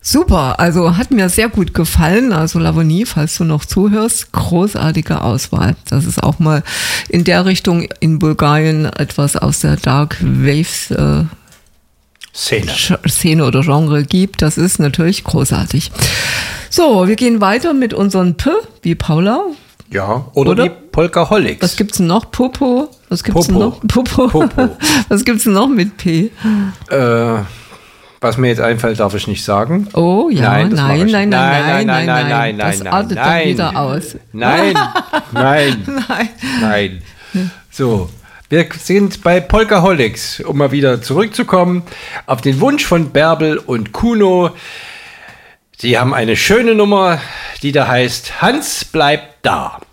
Super, also hat mir sehr gut gefallen. Also Lavonie, falls du noch zuhörst, großartige Auswahl. Das ist auch mal in der Richtung in Bulgarien etwas aus der Dark Waves Szene oder Genre gibt. Das ist natürlich großartig. So, wir gehen weiter mit unseren P, wie Paula. Ja, oder die Polkaholics. Was gibt's denn noch? Popo. Was gibt's denn noch? Popo. Was gibt's denn noch mit P? Was mir jetzt einfällt, darf ich nicht sagen. Oh ja, nein. Das artet dann wieder aus. Nein. So, wir sind bei Polkaholics, um mal wieder zurückzukommen, auf den Wunsch von Bärbel und Kuno. Sie haben eine schöne Nummer, die da heißt Hans bleibt da.